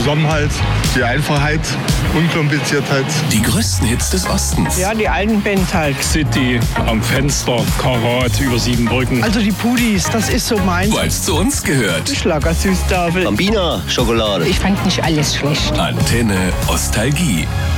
Zusammenhalt, die Einfachheit, Unkompliziertheit. Die größten Hits des Ostens. Ja, die alten Bands halt. City, am Fenster, Karat, über 7 Brücken. Also die Pudis, das ist so meins. Weil es zu uns gehört. Schlagersüßtafel. Bambina Schokolade. Ich fand nicht alles schlecht. Antenne Ostalgie.